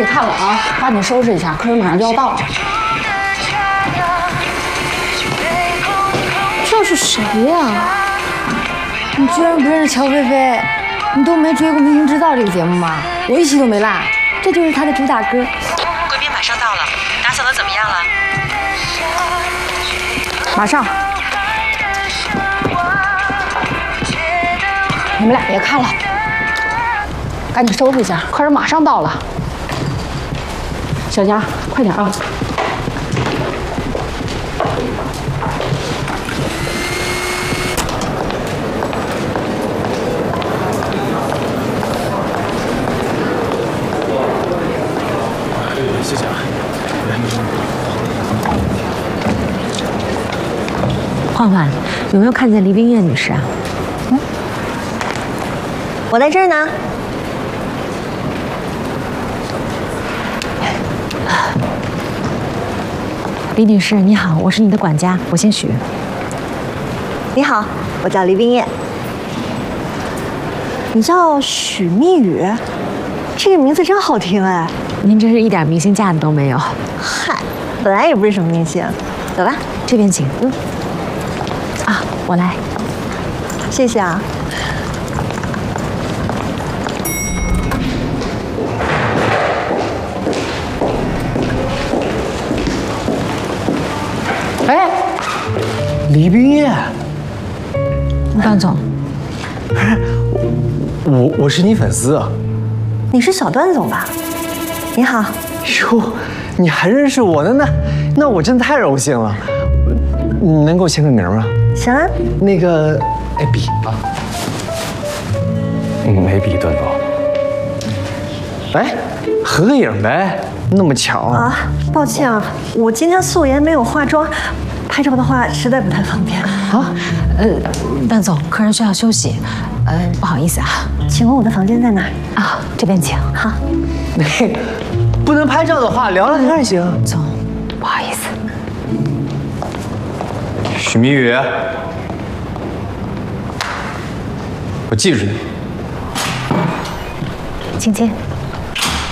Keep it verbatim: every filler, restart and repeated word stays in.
看了啊，赶紧收拾一下，客人马上就要到了。 这是谁呀？你居然不认识乔菲菲？你都没追过《明星知道》这个节目吗？我一期都没落。这就是他的主打歌。 贵宾马上到了，打扫的怎么样了？ 马上。你们俩别看了，赶紧收拾一下，客人马上到了。小佳，快点啊！ 谢谢啊。 焕焕，有没有看见黎冰叶女士啊？嗯，我在这儿呢。李女士，你好，我是你的管家，我姓许。 你好，我叫黎冰叶。你叫许蜜雨，这个名字真好听哎。 您真是一点明星架子都没有。 嗨，本来也不是什么明星。走吧， 这边请。嗯。啊，我来。 谢谢啊。 哎，黎冰叶， 段总， 不是我，我我是你粉丝啊。 你是小段总吧？你好。 哟，你还认识我呢？那那我真太荣幸了。你能给我签个名吗？ 行啊。 那个，哎，笔啊。嗯，没笔，段总。哎，合个影呗。那么巧啊！抱歉啊，我今天素颜没有化妆，拍照的话实在不太方便啊。呃，段总，客人需要休息，呃，不好意思啊。 请问我的房间在哪儿？ 啊，这边请。 好。 那不能拍照的话，聊聊天也行。 总，不好意思。 许蜜雨，我记住你。 请进。